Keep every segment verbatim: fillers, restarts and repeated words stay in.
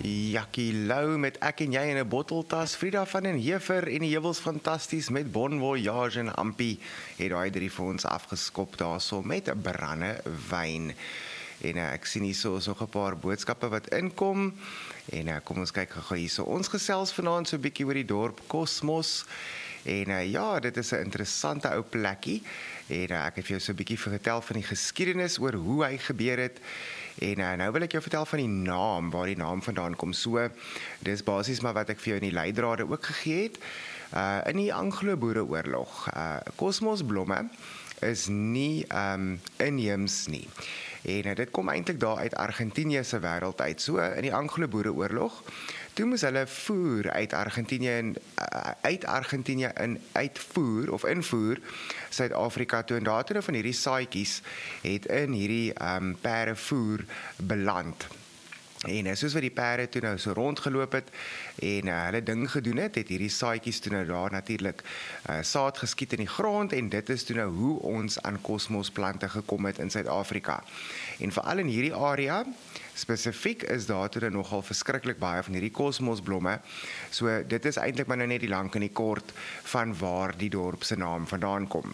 Jakkie Lou met ek en jy in 'n botteltas, Frida van den Heever en die heuwels fantasties met Bon Voyage en Ampie het daai drie vir ons afgeskop daarso met 'n brandewyn. En uh, ek sien hier so is nog 'n paar boodskappe wat inkom. En uh, kom ons kyk gou hier so. Ons gesels vanaand so 'n bietjie oor die dorp Kosmos. En uh, ja, dit is 'n interessante ou plekkie. En uh, ek het vir jou so 'n bietjie vertel van die geskiedenis oor hoe hy gebeur het. En uh, nou wil ek jou vertel van die naam, waar die naam vandaan kom. So, dis basies maar wat ek vir jou in die leidrade ook gegee het. Uh, in die Anglo-Boereoorlog, uh, kosmosblomme is nie um, inheems nie. En uh, dit kom eintlik daar uit Argentinië se wêreld uit. So, in die Anglo-Boereoorlog, toe moes hulle voer uit Argentinië in, uh, uit Argentinië in uitvoer of invoer Suid-Afrika toe, en daar toe van hierdie saadjies het in hierdie um, perde voer beland. En soos wat die perde toe nou so rondgeloop het en uh, hulle ding gedoen het, het hierdie saadjies toe nou daar natuurlik uh, saad geskiet in die grond, en dit is toe nou hoe ons aan kosmosplante gekom het in Suid-Afrika. En veral in hierdie area spesifiek is daar toe nogal verskriklik baie van hierdie kosmosblomme. So dit is eintlik maar nou net die lank en die kort van waar die dorp se naam vandaan kom.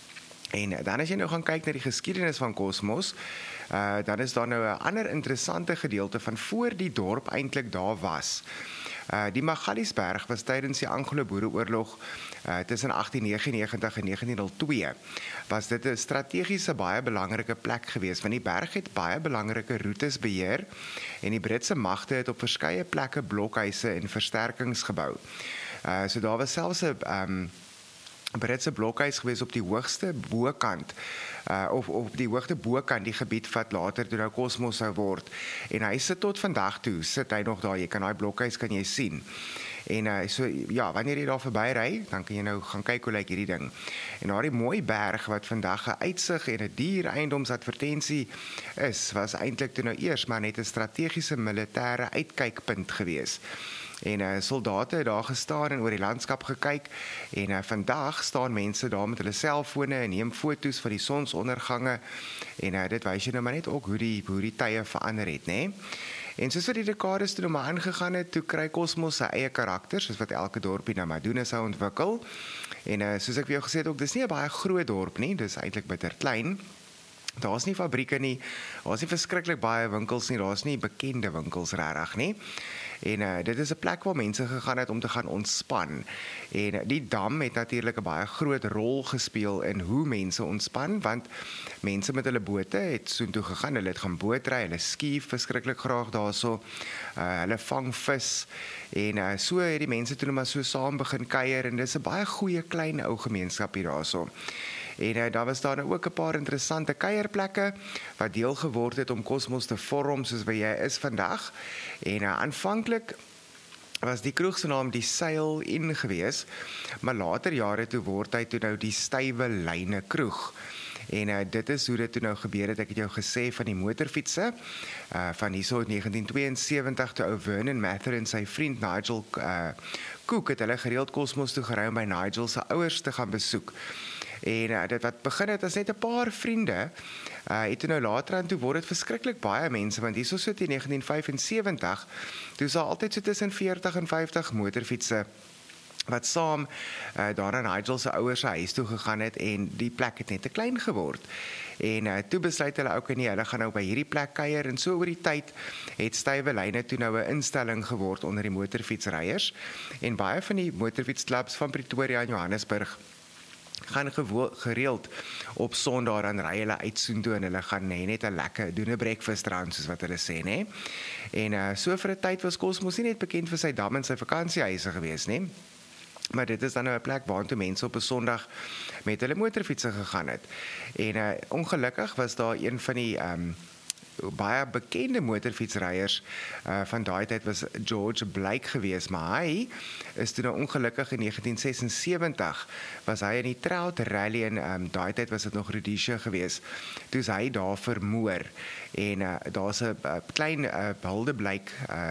En dan as jy nou gaan kyk na die geskiedenis van Kosmos, uh, dan is daar nou 'n ander interessante gedeelte van voor die dorp eintlik daar was. Uh, die Magaliesberg was tydens die Anglo-Boereoorlog uh, tussen agtien negenennegentig en negentien nul twee, was dit 'n strategiese baie belangrike plek geweest, want die berg het baie belangrike roetes beheer, en die Britse magte het op verskeie plekke blokhuise en versterkings gebou. Uh, so daar was selfs 'n um, Britse blokhuis gewees op die hoogste bokant, uh, of, of op die hoogte bokant die gebied wat later toe nou Kosmos sou word. En hy sit tot vandag toe, sit hy nog daar, jy kan daai blokhuis kan jy sien. En uh, so, ja, wanneer jy daar verby ry, dan kan jy nou gaan kyk hoe lyk hierdie ding. En daai mooi berg wat vandag 'n uitsig en 'n diereiendomsadvertensie is, was eintlik toe nou eers maar net 'n strategiese militêre uitkykpunt gewees. En uh, soldate het daar gestaan en oor die landskap gekyk, en uh, vandag staan mense daar met hulle selfone en neem foto's van die sonsondergange, en uh, dit wys jy nou maar net ook hoe die, hoe die tye verander het, né? En soos wat die dekades toe nou maar aangegaan het, toe kry Kosmos sy eie karakter, soos wat elke dorpie nou maar doen is hy ontwikkel. En uh, soos ek vir jou gesê het ook, dis nie 'n baie groot dorp nie, dis eintlik bitter klein. Daar's nie fabrieke nie, daar's nie verskriklik baie winkels nie, daar's nie bekende winkels regtig nie. En uh, dit is 'n plek waar mense gegaan het om te gaan ontspan. En uh, die dam het natuurlik 'n baie groot rol gespeel in hoe mense ontspan, want mense met hulle bote het soontoe gegaan, hulle het gaan bootry, hulle skief verskriklik graag daarso, uh, hulle vang vis, en uh, so het die mense toe net maar so saam begin kuier, en dis 'n baie goeie klein ou gemeenskap hier daarso. En uh, daar was daar nou ook 'n paar interessante kuierplekke wat deel geword het om Kosmos te vorm soos wat jy is vandag. En uh, aanvanklik was die kroeg se naam die Sail Inn gewees, maar later jare toe word hy toe nou die Stywe Lyne Kroeg. En uh, dit is hoe dit toe nou gebeur het. Ek het jou gesê van die motorfietsse, uh, van hierso in negentien tweeënsewentig toe ou Vernon Mather en sy vriend Nigel uh, Cook het hulle gereeld Kosmos toe gery om by Nigel se ouers te gaan besoek. En uh, dit wat begin het as net 'n paar vriende, uh, het nou later aan toe word dit verskriklik baie mense, want hierso so teen negentien vyfensewentig, toe is daar altyd so tussen veertig en vyftig motorfietsse wat saam uh, daar aan Nigel se ouers se huis toe gegaan het, en die plek het net te klein geword. En uh, toe besluit hulle ook nie, hulle gaan nou by hierdie plek kuier, en so oor die tyd het Stywe Lyne toe nou 'n instelling geword onder die motorfietsryers, en baie van die motorfietsklubs van Pretoria en Johannesburg gaan gereeld op Sondag dan ry hulle uit soontoe, en hulle gaan nee, net 'n lekker doen 'n breakfast run soos wat hulle sê, nê. En uh, so vir 'n tyd was Kosmos nie net bekend vir sy dam en sy vakansiehuise gewees nie, maar dit is dan nou 'n plek waartoe mense op 'n Sondag met hulle motorfietsse gegaan het. En uh, ongelukkig was daar een van die um, baie bekende motorfietsryers uh, van daai tyd was George Blake gewees, maar hy is toe nou ongelukkig in negentien sesensewentig, was hy in die Trout Rally, en um, daai tyd was dit nog Rhodesia gewees, toe is hy daar vermoor, en uh, daar's 'n klein uh, Hulde Blake uh,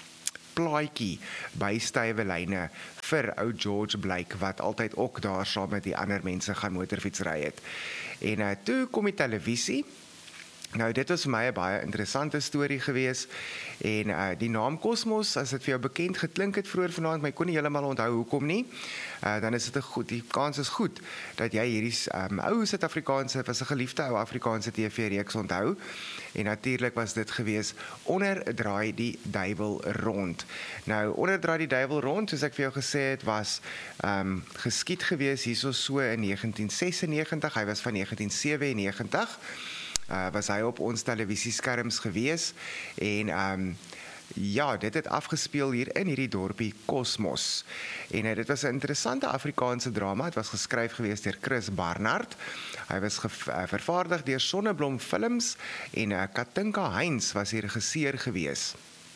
plaatjie by Stywe Lyne vir ou George Blake, wat altyd ook daar saam met die ander mense gaan motorfietsry het. En uh, toe kom die televisie, Nou, dit was vir my 'n baie interessante storie gewees en uh, die naam Kosmos, as dit vir jou bekend geklink het vroeër vanaand, maar ek kon nie heeltemal onthou hoekom nie, uh, dan is dit 'n goed, die kans is goed dat jy hierdie um, ou Suid-Afrikaanse, was 'n geliefde ou Afrikaanse T V-reeks onthou, en natuurlik was dit gewees Onder draai die duiwel rond. Nou, Onder draai die duiwel rond, soos ek vir jou gesê het, was um, geskied gewees hierso so in negentien sesennegentig, hy was van negentien sewennegentig, Uh, was hy op ons televisieskerms gewees en um, ja, dit het afgespeel hier in hierdie dorpie Kosmos. En uh, dit was 'n interessante Afrikaanse drama, het was geskryf gewees deur Chris Barnard, hy was uh, vervaardig deur Sonneblom Films en uh, Katinka Heinz was die regisseur gewees.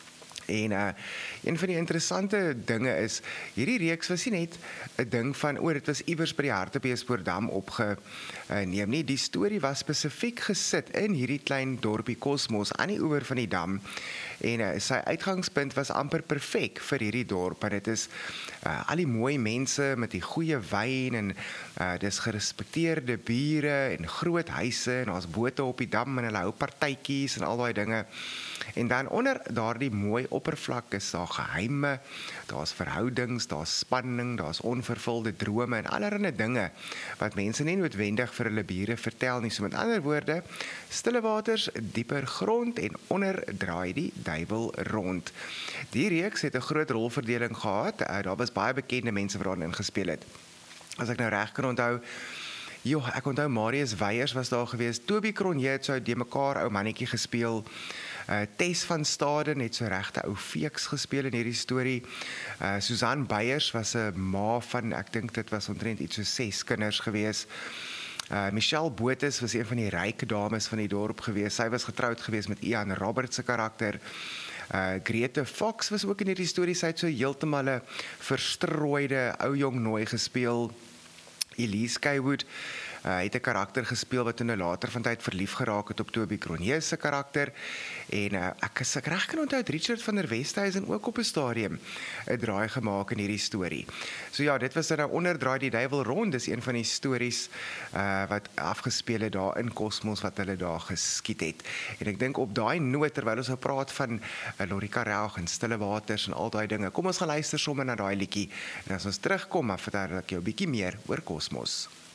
En uh, een van die interessante dinge is, hierdie reeks was nie net 'n ding van, oor dit was iewers by die Hartbeespoortdam opgeneem nie, die storie was spesifiek gesit in hierdie klein dorpie Kosmos aan die oewer van die dam, en uh, sy uitgangspunt was amper perfek vir hierdie dorp, en dit is uh, al die mooi mense met die goeie wyn, en uh, dis gerespekteerde bure, en groot huise, en daar's bote op die dam, en hulle hou partytjies, en al daai dinge, en dan onder daardie mooi oppervlak is daar geheime, daar's verhoudings, daar's spanning, daar's onvervulde drome en allerlei dinge wat mense nie noodwendig vir hulle bure vertel nie. So met ander woorde, stille waters, dieper grond en onder draai die duiwel rond. Die reeks het 'n groot rolverdeling gehad. Daar was baie bekende mense wat daarin gespeel het. As ek nou reg kan onthou, Jo, ek onthou Marius Weyers was daar gewees, Toby Cronje het so die mekaar ou mannetjie gespeel, uh, Tess van Staden het so regte ou feeks gespeel in hierdie storie, uh, Susan Beyers was 'n ma van, ek dink dit was omtrent iets so ses kinders gewees, uh, Michelle Botes was een van die ryke dames van die dorp gewees, sy was getroud gewees met Ian Roberts se karakter, Uh, Grete Fox was ook in hierdie storie, sy het so heeltemal 'n verstrooide ou jong nooi gespeel, Elise Kaywood uh, het 'n karakter gespeel wat in 'n later van tyd verlief geraak het op Toby Cronje se karakter, en uh, ek is ek reg kan onthou Richard van der Westhuizen ook op 'n stadium 'n draai gemaak in hierdie storie. So ja, dit was dan nou Onder draai die duiwel rond, dis een van die stories uh, wat afgespeel het daar in Kosmos wat hulle daar geskiet het. En ek dink op daai noot, terwyl ons nou praat van uh, Lorika Raug en Stille Waters en al daai dinge, kom ons gaan luister sommer na daai liedjie, en as ons terugkom, dan vertel ek jou 'n bietjie meer oor Kosmos.